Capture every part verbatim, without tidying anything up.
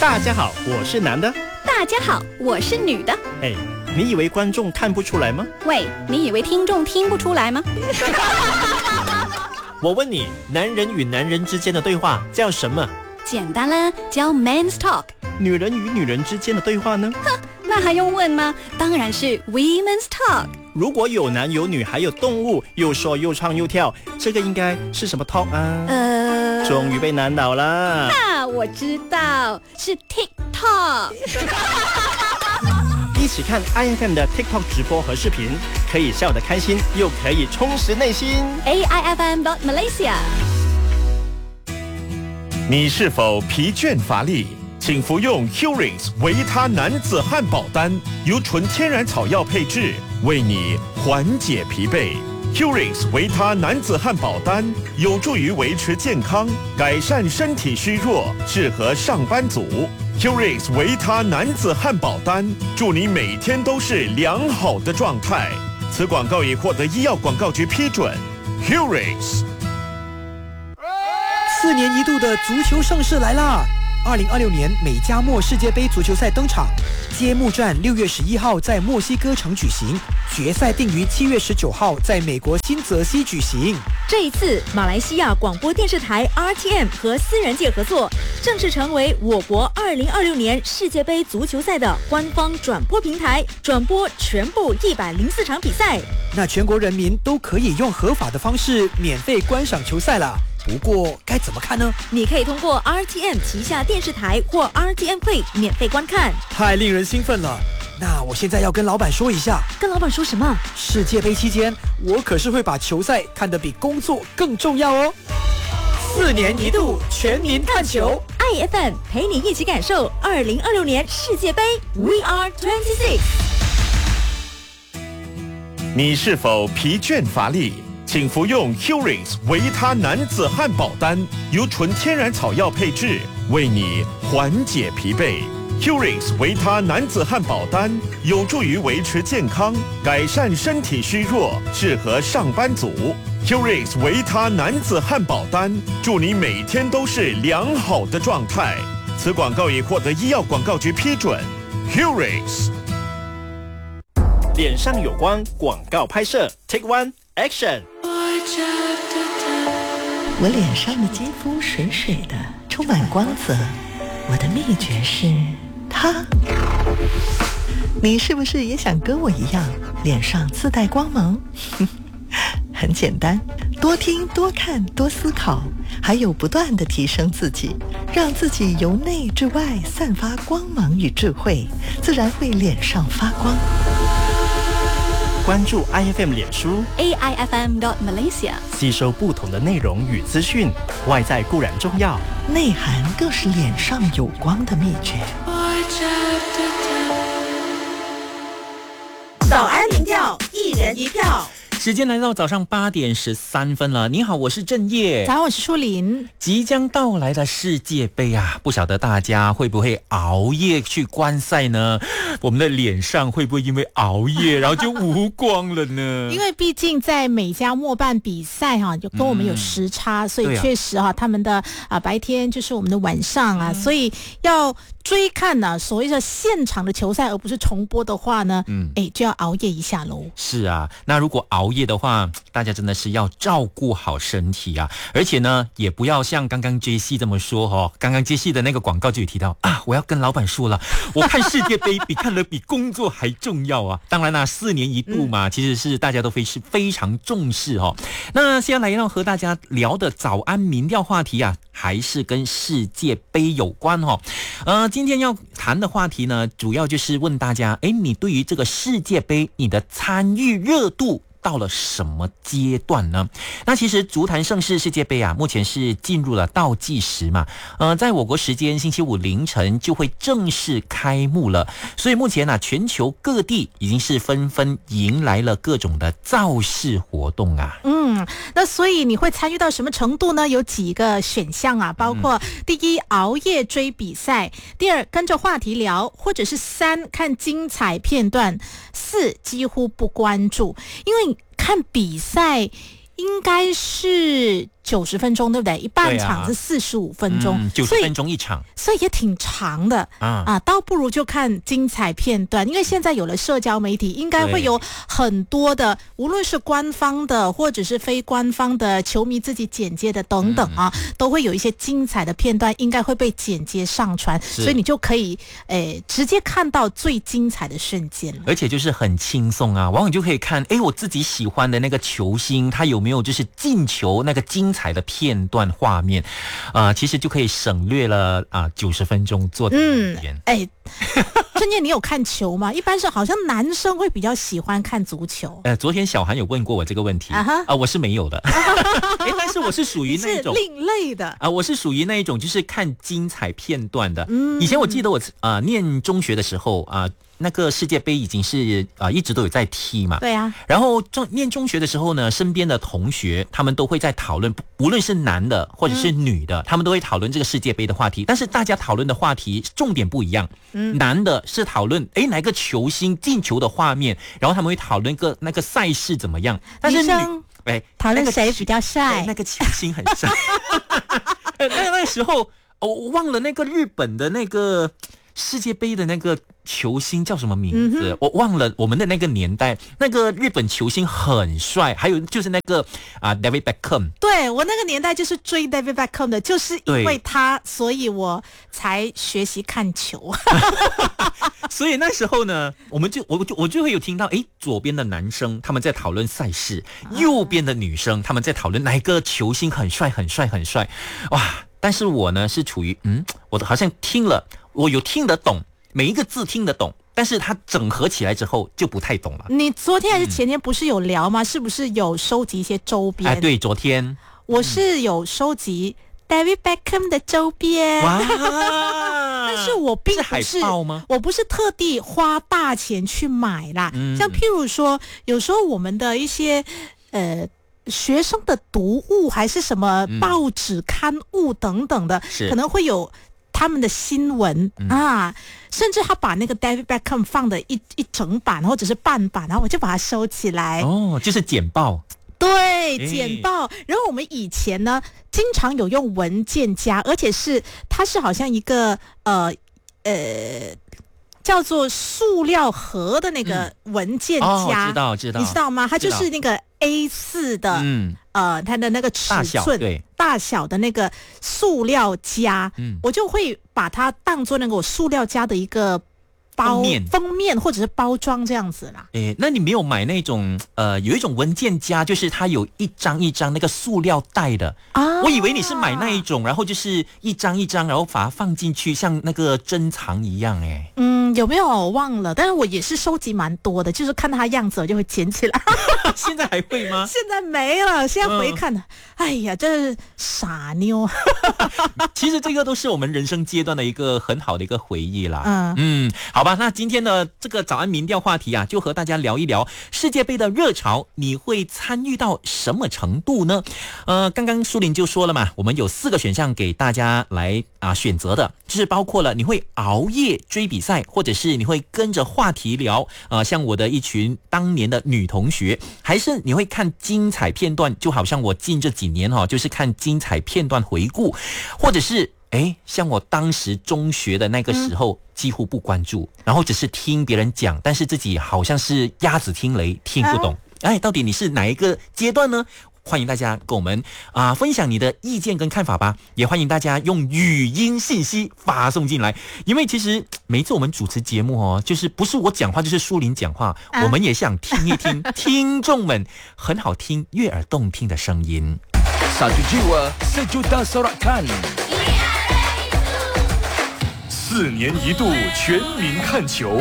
大家好，我是男的。 大家好，我是女的。 哎，你以为观众看不出来吗？ 喂，你以为听众听不出来吗？ 我问你，男人与男人之间的对话叫什么？ 简单啦，叫 Men's Talk。 女人与女人之间的对话呢？ 哼，那还用问吗？当然是 Women's Talk。 如果有男有女还有动物，又说又唱又跳，这个应该是什么 talk 啊？ 呃， 终于被难倒了。 啊，我知道，是 TikTok。 一起看 I F M 的 TikTok 直播和视频，可以笑得开心，又可以充实内心。 A I F M dot Malaysia。 你是否疲倦乏力？请服用 Curings 维他男子汉堡丹，由纯天然草药配制，为你缓解疲惫。Curings 维他男子汉堡丹有助于维持健康，改善身体虚弱，适合上班族。Curings 维他男子汉堡丹，祝你每天都是良好的状态。此广告已获得医药广告局批准。Curings。 四年一度的足球盛事来啦！二零二六年美加墨世界杯足球赛登场，揭幕战六月十一号在墨西哥城举行，决赛定于七月十九号在美国新泽西举行。 这一次，马来西亚广播电视台 R T M 和私人界合作，正式成为我国二零二六年世界杯足球赛的官方转播平台，转播全部一百零四场比赛。 那全国人民都可以用合法的方式免费观赏球赛了。不过该怎么看呢？ 你可以通过 R T M 旗下电视台或 R T M Play 免费观看。 太令人兴奋了！那我现在要跟老板说一下。 跟老板说什么？ 世界杯期间，我可是会把球赛看得比工作更重要哦。四年一度全民看球 ，I F M 陪你一起感受二零二六年世界杯 We Are twenty-six。 你是否疲倦乏力？请服用 Curings 维他男子汉堡丹，由纯天然草药配制，为你缓解疲惫。Curings 维他男子汉堡丹有助于维持健康，改善身体虚弱，适合上班族。Curings 维他男子汉堡丹，祝你每天都是良好的状态。此广告已获得医药广告局批准。Curings。 脸上有光，广告拍摄 Take One Action。 我脸上的肌肤水水的，充满光泽。我的秘诀是它。你是不是也想跟我一样，脸上自带光芒？很简单，多听多看多思考，还有不断地提升自己，让自己由内至外散发光芒与智慧，自然会脸上发光。 关注 I F M 脸书 A I F M dot Malaysia， 吸收不同的内容与资讯。外在固然重要， 内涵更是脸上有光的秘诀。 早安民调，一人一票。 时间来到早上八点十三分了。你好，我是郑业。 早，我是舒林。 即将到来的世界杯啊，不晓得大家会不会熬夜去观赛呢？我们的脸上会不会因为熬夜然后就无光了呢？ 因为毕竟在美加墨办比赛哈、啊，就跟我们有时差，嗯、所以确实哈、啊，他们的啊白天就是我们的晚上啊，嗯、所以要追看呢、啊、所谓的现场的球赛，而不是重播的话呢，嗯，哎就要熬夜一下喽。 是啊，那如果熬夜的话，大家真的是要照顾好身体啊，而且呢，也不要像刚刚 J C 这么说哦。刚刚 J C 的那个广告就有提到啊，我要跟老板说了，我看世界杯比看了比工作还重要啊。当然啦，四年一度嘛，嗯、其实是大家都非是非常重视哦。那现在来要和大家聊的早安民调话题啊，还是跟世界杯有关哦。呃，今天要谈的话题呢，主要就是问大家，哎，你对于这个世界杯，你的参与热度到了什么阶段呢？那其实足坛盛世世界杯啊，目前是进入了倒计时嘛。呃，在我国时间星期五凌晨就会正式开幕了。所以目前啊，全球各地已经是纷纷迎来了各种的造势活动啊。 嗯，那所以你会参与到什么程度呢？有几个选项啊，包括第一，熬夜追比赛；第二，跟着话题聊；或者是三，看精彩片段；四，几乎不关注。因为看比赛应该是九十分钟，对不对？一半场是四十五分钟， 九十、嗯、分钟一场， 所以也挺长的啊啊！倒不如就看精彩片段，因为现在有了社交媒体，应该会有很多的，无论是官方的或者是非官方的球迷自己剪接的等等啊，嗯、都会有一些精彩的片段，应该会被剪接上传，所以你就可以诶、呃、直接看到最精彩的瞬间了， 而且就是很轻松啊，往往就可以看，哎，我自己喜欢的那个球星，他有没有就是进球那个精彩的片段画面，啊、呃，其实就可以省略了啊九十分钟做的语言。 哎、嗯，春燕，你有看球吗？一般是好像男生会比较喜欢看足球。 呃，昨天小韩有问过我这个问题啊、uh-huh. 呃，我是没有的，哎，但是我是属于那种是另类的啊、 呃，我是属于那一种就是看精彩片段的。嗯，以前我记得我啊、呃、念中学的时候啊。呃那个世界杯已经是啊、呃、一直都有在踢嘛， 对啊。 然后中念中学的时候呢，身边的同学他们都会在讨论，无论是男的或者是女的，嗯、他们都会讨论这个世界杯的话题。但是大家讨论的话题重点不一样。嗯，男的是讨论诶哪个球星进球的画面，然后他们会讨论个那个赛事怎么样。但是女哎讨论谁比较帅， 那个球星很帅。那那个时候、哦、我忘了那个日本的那个世界杯的那个球星叫什么名字、嗯、我忘了。我们的那个年代那个日本球星很帅，还有就是那个啊 David Beckham。 对，我那个年代就是追 David Beckham 的，就是因为他所以我才学习看球。 所以那时候呢，我们就我就我就会有听到，哎，左边的男生他们在讨论赛事、啊、右边的女生他们在讨论哪一个球星很帅很帅很帅。哇，但是我呢是处于嗯我好像听了，我有听得懂，每一个字听得懂，但是它整合起来之后就不太懂了。 你昨天还是前天不是有聊吗、嗯、是不是有收集一些周边？ 哎，对，昨天我是有收集 David Beckham 的周边。哇但是我并不是， 是海报吗？ 我不是特地花大钱去买啦、嗯、像譬如说有时候我们的一些呃学生的读物还是什么报纸刊物等等的、嗯、可能会有他们的新闻、嗯、啊，甚至他把那个 David Beckham 放的一一整版或者是半版，然后我就把它收起来。 哦，就是简报。 对，简报、欸。然后我们以前呢，经常有用文件夹，而且是它是好像一个呃呃叫做塑料盒的那个文件夹， 嗯哦、知道知道， 你知道吗？它就是那个 A 四 的，嗯，呃，它的那个尺寸对大小的那个塑料夹，嗯，我就会把它当做那个我塑料夹的一个包封面封面或者是包装这样子啦。 诶，那你没有买那种呃有一种文件夹，就是它有一张一张那个塑料袋的啊？我以为你是买那一种，然后就是一张一张，然后把它放进去，像那个珍藏一样。诶， 嗯，有没有我忘了？但是我也是收集蛮多的，就是看它样子我就会捡起来。 现在还会吗？ 现在没了，现在回看、嗯、哎呀，这是傻妞。 其实这个都是我们人生阶段的一个很好的一个回忆啦。嗯嗯，好吧，那今天的这个早安民调话题啊，就和大家聊一聊世界杯的热潮，你会参与到什么程度呢？呃，刚刚舒林就说了嘛，我们有四个选项给大家来啊选择的，就是包括了你会熬夜追比赛，或者是你会跟着话题聊，呃，像我的一群当年的女同学，还是你会看精彩片段，就好像我近这几年哈、哦，就是看精彩片段回顾，或者是哎，像我当时中学的那个时候、嗯、几乎不关注，然后只是听别人讲，但是自己好像是鸭子听雷，听不懂。哎、啊，到底你是哪一个阶段呢？欢迎大家跟我们啊、呃、分享你的意见跟看法吧，也欢迎大家用语音信息发送进来，因为其实每次我们主持节目哦，就是不是我讲话就是舒林讲话、啊，我们也想听一听听众们很好听、悦耳动听的声音。 Satu jiwa, sejuta sorakan。 四年一度全民看球。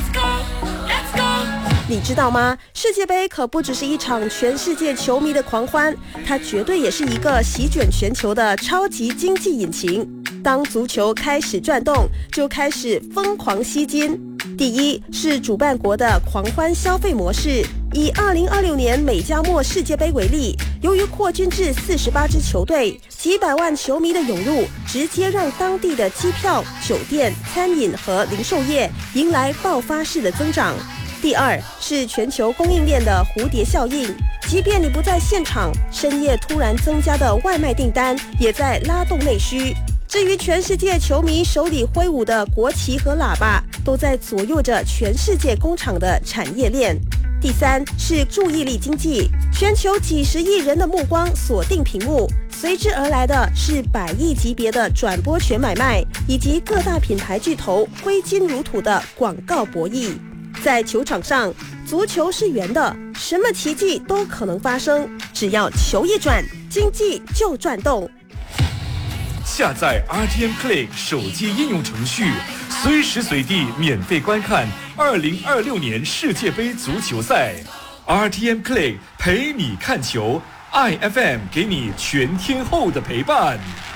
你知道吗？世界杯可不只是一场全世界球迷的狂欢，它绝对也是一个席卷全球的超级经济引擎。当足球开始转动，就开始疯狂吸金。第一是主办国的狂欢消费模式。以二零二六年美加墨世界杯为例，由于扩军至四十八支球队，几百万球迷的涌入，直接让当地的机票、酒店、餐饮和零售业迎来爆发式的增长。第二是全球供应链的蝴蝶效应。 即便你不在现场，深夜突然增加的外卖订单也在拉动内需。至于全世界球迷手里挥舞的国旗和喇叭，都在左右着全世界工厂的产业链。第三是注意力经济，全球几十亿人的目光锁定屏幕，随之而来的是百亿级别的转播权买卖，以及各大品牌巨头挥金如土的广告博弈。在球场上，足球是圆的，什么奇迹都可能发生，只要球一转，经济就转动。 下载 R T M Play 手机应用程序，随时随地免费观看二零二六年世界杯足球赛。R T M Play 陪你看球， I F M 给你全天候的陪伴。